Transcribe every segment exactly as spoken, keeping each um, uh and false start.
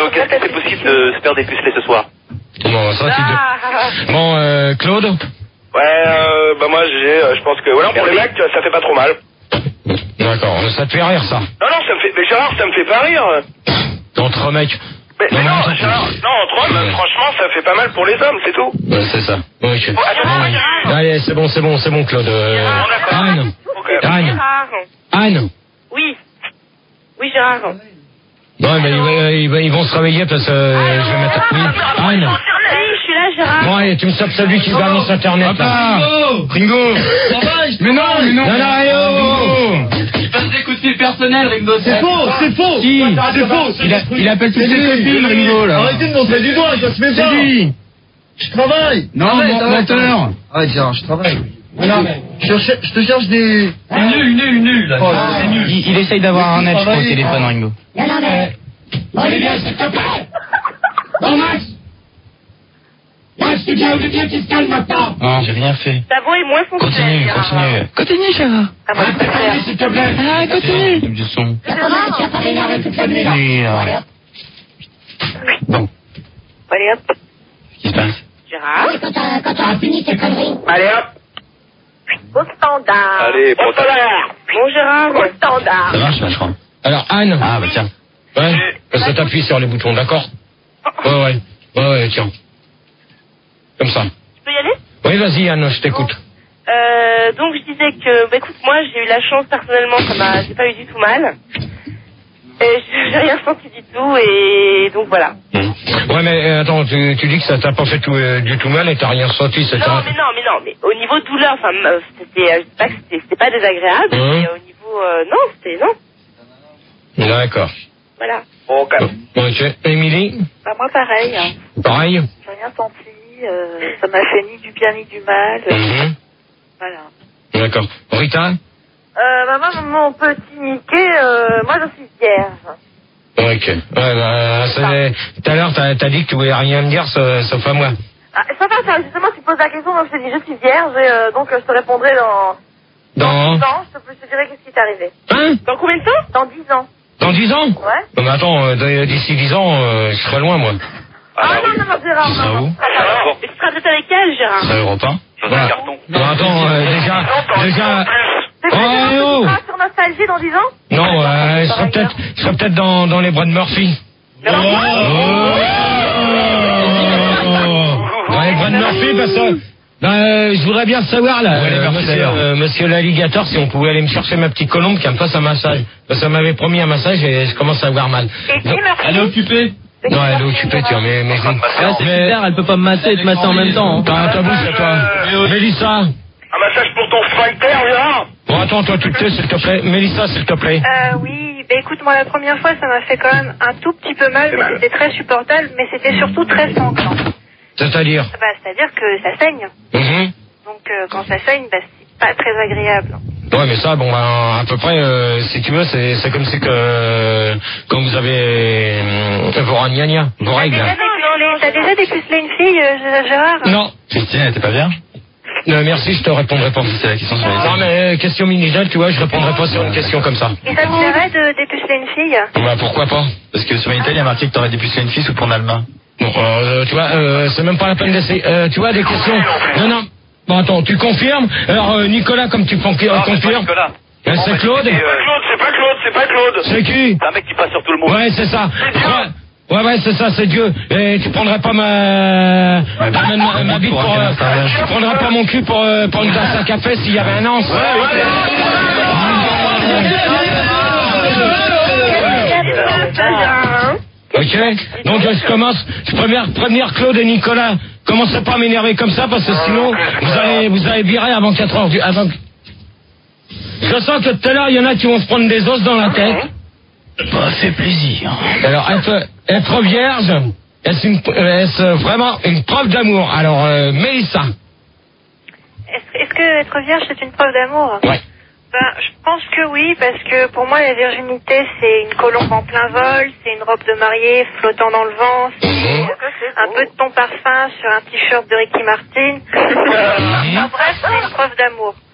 donc est-ce que c'est possible de se faire dépuceler ce soir? Bon, ça, tu deux. Bon, euh, Claude? Ouais, euh, bah moi j'ai, euh, je pense que, voilà, pour les mecs, ça fait pas trop mal. D'accord, ça te fait rire, ça? Non, non, ça me fait, mais Gérard, ça me fait pas rire. Entre mecs. Mais non, mais non, non, Gérard, non, entre hommes, ouais. franchement, ça fait pas mal pour les hommes, c'est tout. Ouais, c'est ça. Ok. Oh, attends, Ouais. Gérard. Allez, c'est bon, c'est bon, c'est bon, Claude. Euh, Bon, d'accord. Anne. Ok. Anne. Gérard. Anne. Oui. Oui, Gérard. Non, mais ils, vont- ils vont- ils vont se réveiller parce que euh, je vais mettre... Oui, Anne. Oui, je suis là, Gérard. Bon, allez, tu me sapes celui qui balance Internet, là. Ringo. Mais non, mais non. Non, non, allez, oh. Il passe des coups de fil personnels, Ringo. C'est faux, c'est faux. Si. C'est faux. Il, a, il appelle toutes ses copines, Ringo, là. Arrêtez de montrer du doigt, ça se fait pas. C'est lui. Je travaille. Non, mon- menteur. Arrête, Gérard, je travaille. Je, cherche- je te cherche des... Une nulle, une nulle, une nulle, là. Oh, C'est nul. Il, il essaye d'avoir un net, je crois, au téléphone, Ringo. Non, non, mais... Olivier, s'il te plaît. Bon, Max. Max, tu viens, Olivier, qui se calme maintenant. Non, j'ai rien fait. Ta voix est moins fonctionnelle, Continue, Gérard. continue. Continue, Gérard. Ah, moi, je préfère. S'il te plaît. Ah, continue. Du son. Ça va, tu as pas énervé toute la nuit, là. Oui, alors. Bon, Allez, hop. qu'est-ce qui se passe? Gérard. Quand t'auras- quand t'auras fini tes conneries. Allez, hop. Au standard. Allez, pour ta... Bon, Gérard. Au standard. Ça marche, là, je crois. Alors, Anne. Ah, bah tiens. Ouais, parce que t'appuies sur les boutons, d'accord? Ouais, ouais. Ouais, ouais, tiens. Comme ça. Tu peux y aller? Oui, vas-y, Anne, je t'écoute. Euh, donc je disais que, bah écoute, moi j'ai eu la chance personnellement, ça m'a, j'ai pas eu du tout mal. Et j'ai rien senti du tout, et donc voilà. Mmh. Ouais, mais euh, attends, tu, tu dis que ça t'a pas fait tout, euh, du tout mal et t'as rien senti, c'est Non, mais non, mais non, mais au niveau douleur, enfin, euh, c'était, euh, je dis pas que c'était, c'était pas désagréable, Mmh. mais au niveau, euh, non, c'était, non, D'accord. voilà. Bon, ok. Ok. Émilie? Bah moi pareil, hein. Pareil? J'ai rien senti, euh, ça m'a fait ni du bien ni du mal, euh, Mmh. voilà. D'accord. Rita? Euh, bah moi, mon petit Mickey, euh, moi je suis vierge. Ok. Ouais, bah, c'est... Tout à l'heure, t'as, t'as dit que tu voulais rien me dire, sauf, sauf à moi. Ah, ça va, ça, justement, tu poses la question, donc je te dis je suis vierge, et euh, donc euh, je te répondrai dans... Dans... dix ans, je te, je te dirai qu'est-ce qui t'est arrivé. Hein? Dans combien de temps? Dans dix ans. Dans dix ans? Ouais. Non, mais attends, euh, d'ici dix ans, euh, je serai loin, moi. Ah, non, non, non, Gérard, Tu seras non, où? non. Et tu seras peut-être avec elle, Gérard? Ça Europe un? Dans Voilà. un carton. Non, attends, euh, déjà... déjà... C'est Oh, vrai, Gérard, oh. tu seras sur Nostalgie dans dix ans? Non, euh, je serais peut-être, je serais peut-être dans, dans les bras de Murphy. Mais en quoi? Dans les bras de Murphy, parce que... Ben, euh, je voudrais bien savoir, là, Ouais, les euh, Murphy, monsieur, d'ailleurs. euh, monsieur l'alligator, si on pouvait aller me chercher ma petite colombe qui me fasse un massage. Parce qu'elle m'avait promis un massage et je commence à avoir mal. Et qui, Donc- Murphy? Elle est occupée. Non, elle est occupée, tu vois, mais... mais, Ah, c'est mais- super, elle peut pas me masser et te masser en même temps. T'as ta bouche, à toi. Mélissa. Un massage pour ton sphincter, Gérard. Bon, attends, toi, tu te tais, s'il te plaît. Mélissa, s'il te plaît. Euh, oui, bah écoute, moi la première fois ça m'a fait quand même un tout petit peu mal, C'est mais mal. c'était très supportable, mais c'était surtout très sanglant. C'est-à-dire Bah, c'est-à-dire que ça saigne. Mhm. Donc euh, quand ça saigne, bah, c'est pas très agréable. Ouais, mais ça, bon, ben, à peu près, euh, si tu veux, c'est, c'est comme si que, euh, quand vous avez euh, vos ragnagnas, vos T'as règles. déjà dépucelé, t'as déjà dépucelé une fille, euh, Gérard? Non. Christine, elle était pas vierge? Euh, merci, je te répondrai pas. C'est la question sur les Non, mais euh, question mini-gel, tu vois, je répondrai pas sur une question comme ça. Et ça te plairait de dépuceler une fille? Bah, pourquoi pas? Parce que sur Minitel, il y a marqué que t'aurais dépucelé une fille sous ton Alma. Bon, euh, tu vois, euh, c'est même pas la peine d'essayer. Euh, tu vois, des questions. Non, non. Bon, attends, tu confirmes? Alors, euh, Nicolas, comme tu confirmes, Non, c'est pas confirme. Nicolas. Euh, Non, c'est mais Claude? c'est, C'est pas euh, Claude, c'est pas Claude, c'est pas Claude. C'est qui? C'est un mec qui passe sur tout le monde. Ouais, c'est ça. C'est Dieu. Ouais, ouais, c'est ça, c'est Dieu. Et tu prendrais pas ma, ma, ma, ma bite pour, euh, tu prendrais pas mon cul pour, euh, pour une tasse à café s'il y avait un an. Ok. Donc je commence. Je préviens prévenir Claude et Nicolas. Commencez pas à m'énerver comme ça parce que sinon vous allez vous allez virer avant quatre heures du. Avant. Je sens que tout à l'heure il y en a qui vont se prendre des os dans la tête. Bah, fait plaisir. Alors être être vierge, est-ce, une, est-ce vraiment une preuve d'amour? Alors euh, Mélissa. Est-ce, est-ce que être vierge c'est une preuve d'amour? Ouais. Ben, je pense que oui, parce que pour moi la virginité c'est une colombe en plein vol, c'est une robe de mariée flottant dans le vent, c'est un peu de ton parfum sur un t-shirt de Ricky Martin. En bref, c'est une preuve d'amour.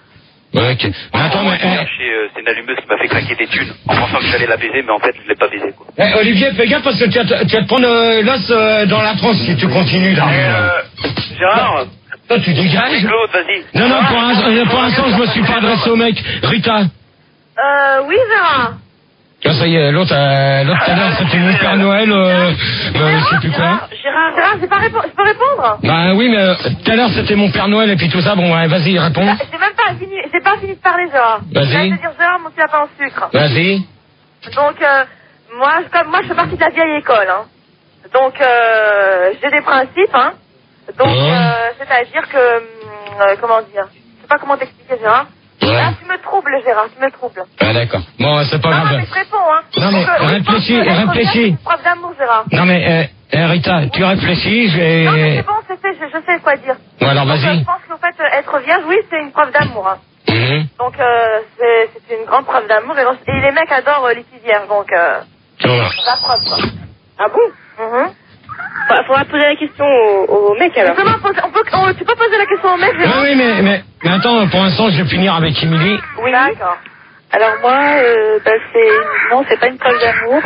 Ouais, ok. Mais attends, mais... eh, C'est une allumeuse qui m'a fait craquer des thunes en pensant que j'allais la baiser, mais en fait, je l'ai pas baisée, quoi. eh, Olivier, fais gaffe parce que tu vas te, tu vas te prendre euh, l'os euh, dans la France si tu continues là. Euh, Gérard, Toi, tu dégages. Claude, vas-y. Non, non, pour un- pour l'instant, je me suis pas adressé au mec. Rita. Euh, oui, Gérard. Ah, ça y est, l'autre, euh, l'autre tout à l'heure, c'était mon Père Noël, euh, euh, je sais plus quoi. Gérard, Gérard, j'ai pas répo- je peux répondre? Bah oui, mais euh, tout à l'heure, c'était mon Père Noël et puis tout ça. Bon, ouais, vas-y, réponds. J'ai même pas fini, j'ai pas fini de parler, Gérard. Vas-y. Je viens de dire, Gérard, mon petit lapin en sucre. Vas-y. Donc, euh, moi, je- comme moi, je fais partie de la vieille école, hein. Donc, euh, j'ai des principes, hein. Donc, Ouais. euh, c'est-à-dire que, hum, euh, comment dire? Je sais pas comment t'expliquer, Gérard. Ouais. Là, tu me troubles, Gérard, tu me troubles. Ah, d'accord. Bon, c'est pas Non, non, grave. mais je réponds, hein. Non, mais Donc, euh, réfléchis, je pense que être réfléchis. fier, c'est une preuve d'amour, Gérard. Non, mais, euh, euh, Rita, tu réfléchis, je vais... Non, mais c'est bon, c'est fait, je, je sais quoi dire. Bon, alors, Donc, euh, vas-y. je pense qu'en fait, euh, être vierge, oui, c'est une preuve d'amour, hein. Mhm. Donc, euh, c'est c'est une grande preuve d'amour. Et, et les mecs adorent euh, les filles vierges, donc, euh, Voilà. la preuve, quoi. Ah bon? Mhm. Bah, faudra poser la question au, au mec, alors. Justement, pose- on peut, on- tu peux poser la question au mec, Oui, Gérard? oui, mais, mais, mais attends, pour l'instant, je vais finir avec Émilie. Oui. D'accord. Alors moi, euh, bah, c'est non, c'est pas une preuve d'amour.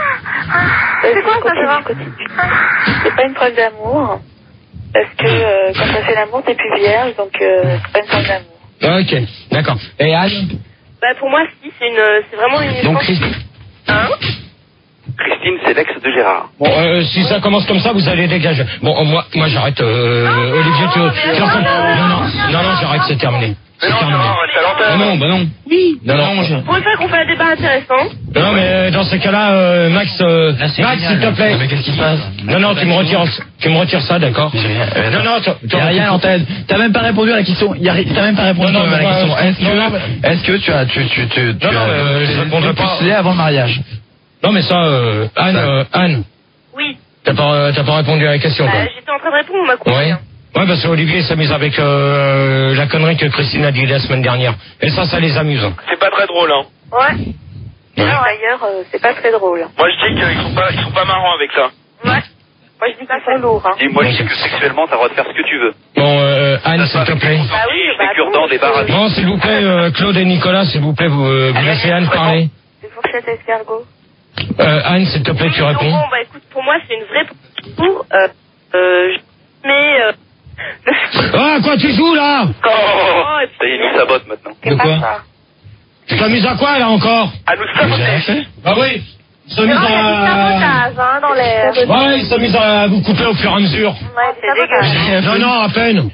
C'est quoi, ça, Gérard? C'est pas une preuve d'amour parce que euh, quand t'as fait l'amour, t'es plus vierge, donc euh, c'est pas une preuve d'amour. Ok, d'accord. Et Anne? Bah, pour moi, si, c'est une, c'est vraiment une... Donc, Christine. Hein? Christine, c'est l'ex de Gérard. Bon, euh, si ça commence comme ça, vous allez dégager. Bon, euh, moi, moi j'arrête. Euh, Olivier, tu... tu en fais- Non, non, non, non, j'arrête, c'est terminé. C'est mais non, terminé. Gérard, t'as Ah l'antenne. non, bah non. Oui. Non, non, je... Pour une fois qu'on fait un débat intéressant. Non, mais euh, dans ces cas-là, euh, Max, euh, Max, s'il te plaît. Mais qu'est-ce qui se passe? Non, non, tu me retires, tu me retires ça, d'accord? J'ai rien. euh, Non, non, tu, tu Y a rien en tête. T'as même pas répondu à la question. Y a ri- T'as même pas répondu Non, non, à la mais question. moi, Est-ce non, non, que, est-ce que tu as, tu, tu, tu, tu Non, non, as, euh, je répondrai pas. pucelé avant le mariage? Non, mais ça, euh, Anne, euh, Anne, Oui. t'as pas, euh, t'as pas répondu à la question, Bah, quoi. j'étais en train de répondre, on m'a coupé. Ouais. hein. Ouais, parce que Olivier s'amuse avec euh, la connerie que Christine a dit la semaine dernière. Et ça, ça les amuse. C'est pas très drôle, hein. Ouais. Ouais. Non, d'ailleurs, euh, c'est pas très drôle. Moi, je dis qu'ils sont pas, ils sont pas marrants avec ça. Ouais. Moi, je dis qu'ils sont lourds, hein. Et moi, je dis que sexuellement, t'as le droit de faire ce que tu veux. Bon, euh, Anne, s'il te plaît. Bah oui, bah, Des cure-dents, des barres à Bon, s'il vous plaît, euh, Claude et Nicolas, s'il vous plaît, vous, euh, vous laissez Anne parler. C'est fourchette escargot. Euh, Anne, s'il te plaît, tu Oui, réponds. donc, bon, bah écoute, pour moi, c'est une vraie pour. Euh, euh, je- mais. Euh, Ah, quoi tu joues, là? Oh, ça y est, il nous sabote maintenant. De quoi? Tu t'amuses à quoi, là, encore? À nous saboter. Ah oui, ils s'amusent non, il y a du à... sabotage, hein, dans l'air. Ouais, ils s'amusent à vous couper au fur et à mesure. Ouais, c'est dégueulasse. Non, non, à peine.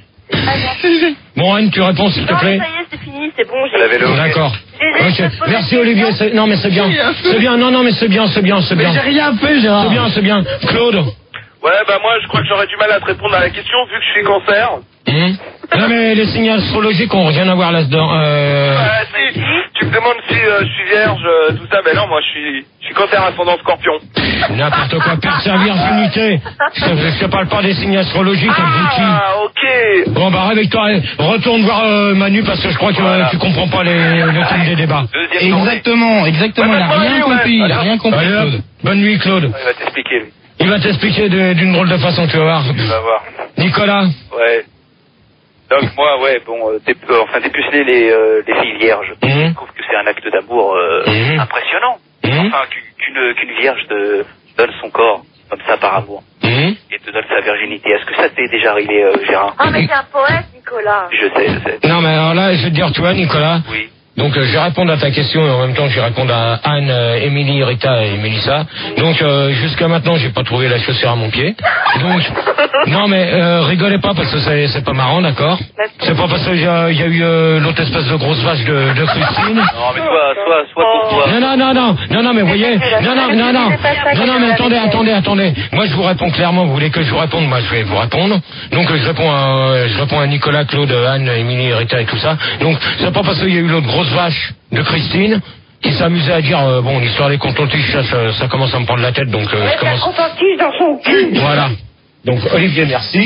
Bon, Anne, tu réponds, s'il te Non, mais plaît. ça y est, c'est fini, c'est bon, j'ai. Elle avait le- D'accord. J'ai- j'ai- Ok. Merci, Olivier. c'est- Non, mais c'est bien. C'est bien, non, non, mais c'est bien, c'est bien, c'est bien. J'ai rien fait, Gérard. C'est bien, c'est bien. Claude. Ouais, bah moi, je crois que j'aurais du mal à te répondre à la question vu que je suis cancer. Hum. Non, mais les signes astrologiques ont rien à voir là-dedans. Euh... Ouais, si. Tu me demandes si euh, je suis vierge, euh, tout ça, ben non, moi, je suis, je suis cancer ascendant scorpion. N'importe quoi, perdre sa virginité. Je te, je te parle pas des signes astrologiques, abruti. Ah, ok. Bon, bah, réveille-toi, et retourne voir euh, Manu, parce que je crois que Voilà. euh, tu comprends pas les, le thème des débats. Deuxième journée. Exactement, exactement. Il a rien compris. Il a rien compris, Allez, hop. Claude. Bonne nuit, Claude. Il va t'expliquer, lui. Il va t'expliquer de- d'une drôle de façon, tu vas voir. Tu vas voir. Nicolas. Ouais. Donc moi, ouais, bon, euh, dé- euh, enfin dépuceler les, euh, les filles vierges. Mhm. Je trouve que c'est un acte d'amour euh, Mhm. impressionnant. Mhm. Enfin, qu'une qu'une qu'une vierge te donne son corps comme ça par amour Hum. et te donne sa virginité. Est-ce que ça t'est déjà arrivé, euh, Gérard? Ah, mais t'es un poète, Nicolas. Je sais, je sais. Non, mais alors là, je vais te dire, tu vois, Nicolas. Oui. Donc, euh, je vais répondre à ta question et en même temps, je vais répondre à Anne, euh, Émilie, Rita et Mélissa. Donc, euh, jusqu'à maintenant, j'ai pas trouvé la chaussure à mon pied. Donc, non, mais euh, rigolez pas parce que c'est, c'est pas marrant, d'accord? C'est pas parce qu'il y a, il y a eu euh, l'autre espèce de grosse vache de, de Christine. Non, mais soit, soit, soit pour toi. Non, non, non, non, non, non, mais vous voyez, non, non, non, non, non, non, mais attendez, attendez, attendez. Moi, je vous réponds clairement. Vous voulez que je vous réponde? Moi, je vais vous répondre. Donc, euh, je réponds à, euh, je réponds à Nicolas, Claude, Anne, Émilie, Rita et tout ça. Donc, c'est pas parce qu'il y a eu l'autre grosse vache de Christine qui s'amusait à dire, euh, bon, l'histoire des contentiches, ça, ça, ça commence à me prendre la tête, donc euh, je commence. Contentiche dans son cul. Voilà. Donc, Olivier, merci.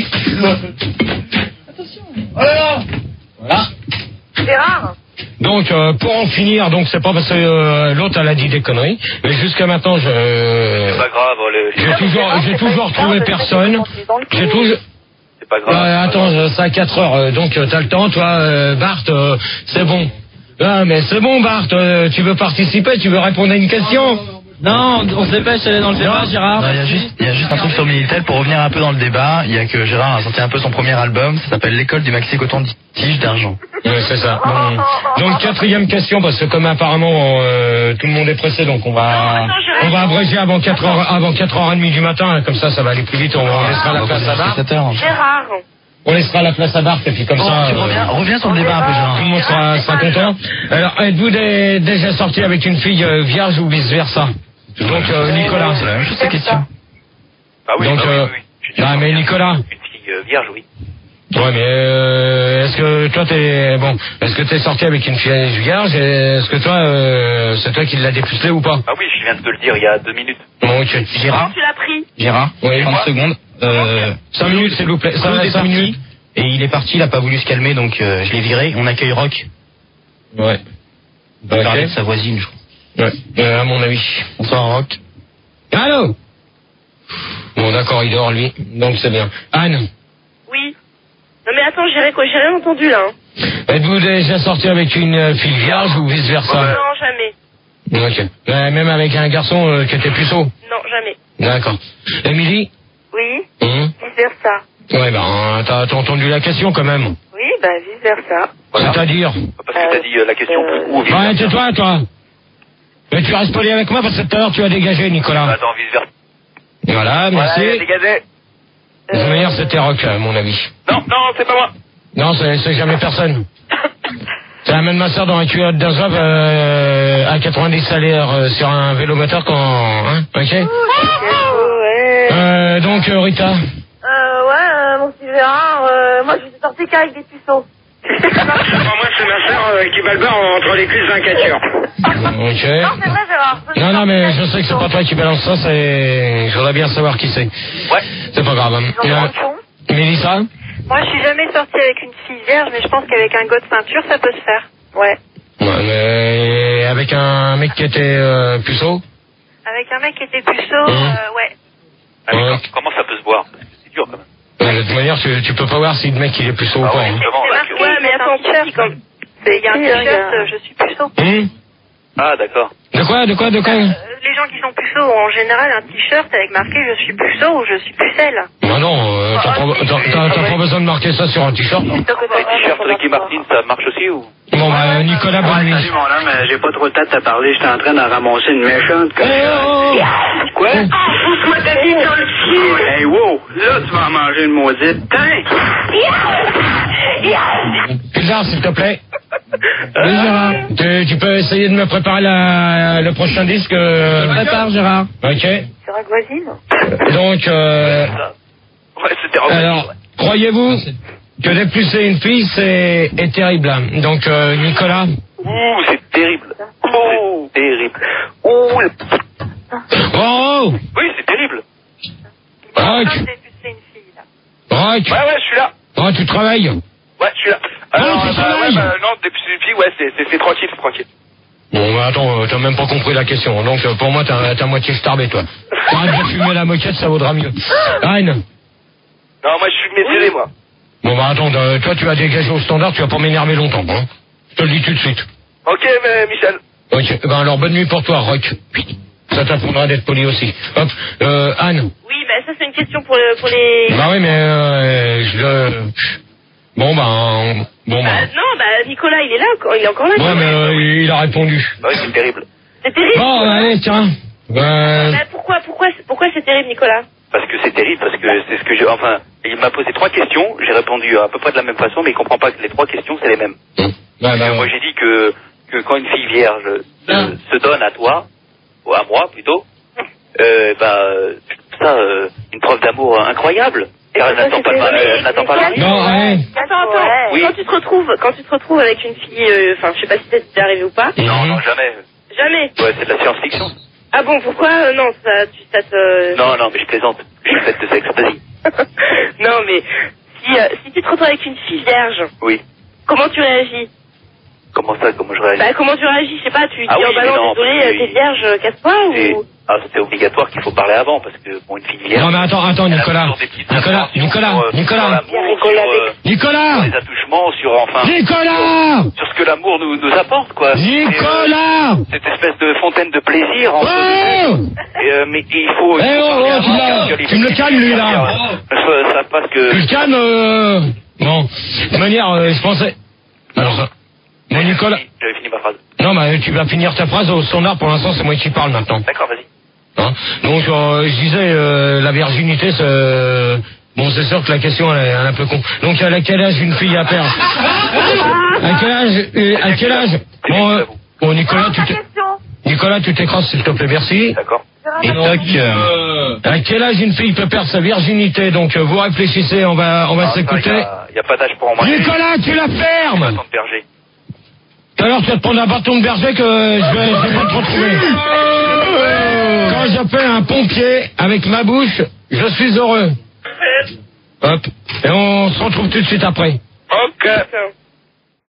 Voilà. Voilà. C'est rare. Donc, euh, pour en finir, donc c'est pas parce que euh, l'autre elle a dit des conneries, mais jusqu'à maintenant, je C'est pas grave, le- j'ai toujours, j'ai toujours trouvé personne. J'ai toujours, c'est pas grave. Ouais, attends, euh, c'est à quatre heures, euh, donc euh, t'as le temps, toi, euh, Bart, euh, c'est bon. Ah, mais c'est bon, Bart, euh, tu veux participer, tu veux répondre à une question? Non, on se dépêche d'aller dans le débat, Gérard. Non, Il y, a juste- il y a juste un truc sur Minitel pour revenir un peu dans le débat. Il y a que Gérard a sorti un peu son premier album. Ça s'appelle L'école du maxi coton tige d'argent. Ouais, c'est ça. Bon. Donc quatrième question, parce que comme apparemment euh, tout le monde est pressé, donc on va on va abréger avant quatre heures avant quatre heures trente du matin, comme ça ça va aller plus vite, on, on laissera la place à Bart. Gérard. On laissera la place à Bart et puis comme Bon, ça. tu euh, reviens, reviens sur le débat un peu, Gérard. Tout le monde sera, sera content. Alors, êtes-vous des- déjà sorti avec une fille euh, vierge ou vice-versa? Donc, euh, Nicolas. C'est la même chose, ces questions. Ah oui, Donc, ah oui, euh, oui, oui. Je suis déjà ah, mais sorti Nicolas. avec Une fille euh, vierge, oui. Ouais, mais euh, est-ce que toi t'es bon? Est-ce que t'es sorti avec une fille vierge? Et est-ce que toi, euh, c'est toi qui l'as dépucelé ou pas? Ah oui, je viens de te le dire il y a deux minutes. Bon, ok. Gérard, Tu l'as pris. Gérard, Oui. trente secondes. Euh, Cinq minutes, s'il vous plaît. Claude Cinq est cinq parti, minutes. et il est parti, il a pas voulu se calmer, donc euh, je l'ai viré. On accueille Rock. Ouais. Il va parler Ok. de sa voisine, je crois. Ouais. Euh, à mon avis. Bonsoir, Rock. Allô? Bon, d'accord, il dort lui. Donc c'est bien. Anne, Oui. Non mais attends, j'ai rien, j'ai rien entendu là. hein. êtes-vous déjà sorti avec une euh, fille vierge ou vice-versa? Non, jamais. Ok. Euh, même avec un garçon euh, qui était puceau? Non, jamais. D'accord. Émilie? Oui. Hum Vice versa. Ouais, ben, t'as t'as entendu la question quand même. Oui, bah vice versa. Voilà. C'est-à-dire? Parce que t'as dit euh, la question Euh, ou vice Ouais, tais-toi, toi. Mais tu restes poli avec moi parce que tout à l'heure tu as dégagé, Nicolas. Attends, vice versa. Voilà, merci. Voilà, dégagé. De toute manière, c'était Rock, à mon avis. Non, non, c'est pas moi. Non, c'est c'est jamais personne. Ça amène ma soeur dans un culotte d'Azov euh, à quatre-vingt-dix à l'heure euh, sur un vélo moteur quand... Hein, ok. Ouais. Euh, donc, euh, Rita. Euh, ouais, euh, mon petit Gérard, euh, moi je suis sorti qu'avec des puceaux. Moi, c'est ma sœur euh, qui bat le beurre entre les cuisses d'un quatuor. Non, c'est Ok. vrai, Gérard. Non, non, mais je sais que c'est pas toi qui balance ça, c'est... Je voudrais bien savoir qui c'est. Ouais. C'est pas grave. Hein. Ils ont Euh, un con. Mélissa? Moi, je suis jamais sortie avec une fille vierge, mais je pense qu'avec un gars de ceinture, ça peut se faire. Ouais. Ouais, mais avec un mec qui était euh, puceau? Avec un mec qui était puceau, Mmh. euh, ouais. Ah, mais Ouais. com- comment ça peut se voir? Parce que c'est dur quand même. Ouais, de toute manière, tu, tu peux pas voir si le mec il est puceau Ah ou pas. ouais, Hein. justement, C'est là, marqué, que- Ouais, mais attends, t-shirt, petit, comme... Il y a un Si, t-shirt, regarde. euh, je suis puceau. Hum Ah, d'accord. De quoi, de quoi, de quoi? Euh, les gens qui sont puceaux ont en général un t-shirt avec marqué je suis puceau ou je suis pucelle. Bah non, euh, t'as pas, t'as- t'as- t'as pas besoin de marquer ça sur un t-shirt. Les t-shirts Ricky Martin, ça marche aussi ou? Bon, bah, Nicolas, bonne nuit. Salut, mon homme, euh, j'ai pas trop de temps de te parler. J'étais en train de ramasser une méchante comme Eh, ça. oh, oh. Quoi? Pousse-moi ta bite dans le cul. Hey, wow! Là, tu vas en manger une maudite. Tiens! Pizarre, s'il te plaît. Oui, Gérard. Tu, tu peux essayer de me préparer la, le prochain disque euh... Prépare, Gérard. Ok. C'est la voisine. Donc, euh, Ouais, c'était Rock. alors, croyez-vous que dépuceler une fille, c'est est terrible. hein. Donc, euh, Nicolas. Ouh, c'est terrible. Oh, c'est terrible. Ouh, le- Oh, oui, c'est terrible. Rock, C'est une fille, là. Rock. Ouais, ouais, je suis là. Oh, tu travailles. Ouais, je suis là. Alors, tu bah, travailles. ouais, bah, non, depuis une fille, ouais, c'est, c'est, c'est tranquille, c'est tranquille. Bon, bah attends, euh, t'as même pas compris la question. Donc, euh, pour moi, t'as t'as moitié starbé, toi. Arrête de fumer la moquette, ça vaudra mieux. Anne. Non, moi, je suis maîtrisé, moi. Bon, bah attends, euh, toi, tu vas dégager au standard, tu vas pas m'énerver longtemps, hein. Je te le dis tout de suite. Ok, mais Michel. Ok, ben alors, bonne nuit pour toi, Rock. Ça t'apprendra d'être poli aussi. Hop, euh, Anne. Oui, bah ça c'est une question pour, le, pour les... Bah oui, mais euh, je le... Bon, ben... Bon, Bah, ben... non, bah Nicolas, il est là, encore- il est encore là. Ouais, mais euh, il a répondu. Bah oui, c'est terrible. C'est terrible. Bon, allez, tiens. Ben... Bah, pourquoi, pourquoi, pourquoi c'est terrible, Nicolas? Parce que c'est terrible, parce que c'est ce que je... Enfin, il m'a posé trois questions, j'ai répondu à peu près de la même façon, mais il comprend pas que les trois questions, c'est les mêmes. Ouais, Parce bah, que moi, j'ai dit que, que quand une fille vierge se, Ah. se donne à toi, ou à moi plutôt, euh, bah, je trouve ça euh, une preuve d'amour incroyable. Car elle n'attend pas le mari. Elle n'attend pas le mari. Non, allez. Attends, attends. Ouais. Quand tu te retrouves, quand tu te retrouves avec une fille, euh, enfin, je sais pas si c'est déjà arrivé ou pas. Non, Mhm. non, jamais. Jamais. Ouais, c'est de la science-fiction. Ah bon, pourquoi euh, non, ça, tu, ça te. Non, non, mais je plaisante. Je suis faite de sexe, vas-y. Non, mais si, euh, si tu te retrouves avec une fille vierge, Oui. comment tu réagis? Comment ça, comment je réagis? Bah, comment tu réagis? Je sais pas, tu dis, Ah oui, oh bah mais non, non, désolé, parce que- t'es vierge, casse-toi C'est- ou... Ah, c'est obligatoire qu'il faut parler avant, parce que pour une fille vierge... Non mais attends, attends, elle a Nicolas. toujours des petites Nicolas, informations Nicolas, sur, euh, sur Nicolas. l'amour, sur, euh, Nicolas. sur les attouchements, sur enfin... Nicolas. Sur, sur ce que l'amour nous, nous apporte, quoi. Nicolas. C'est, euh, cette espèce de fontaine de plaisir entre Oh. nous. Et, euh, mais il faut... il Eh faut oh, parler oh, tu, avant, l'as- parce que les tu me le filles calmes lui là. vierges, Ça, ça passe que... Tu le calmes euh... Bon, de toute manière, euh, je pensais... Alors ça... Bon Nicolas... J'avais fini ma phrase. Non mais tu vas finir ta phrase au standard, pour l'instant c'est moi qui parle maintenant. D'accord, vas-y. Hein donc euh, je disais, euh, la virginité, c'est... Bon, c'est sûr que la question elle est, elle est un peu con. Donc à quel âge une fille a perdre? À quel âge euh, À quel âge Bon, euh, bon Nicolas, tu t'es... Nicolas, tu t'écrases s'il te plaît, merci. D'accord. Et donc, euh, à quel âge une fille peut perdre sa virginité? Donc euh, vous réfléchissez, on va, on va Ah, ça, s'écouter. Il n'y a, a pas d'âge pour en manger. Nicolas, tu la fermes. Bâton de berger. Tout à l'heure, tu vas te prendre un bâton de berger que je vais, je vais pas te retrouver. Quand j'appelle un pompier avec ma bouche, je suis heureux. Hop. Et on se retrouve tout de suite après. Ok.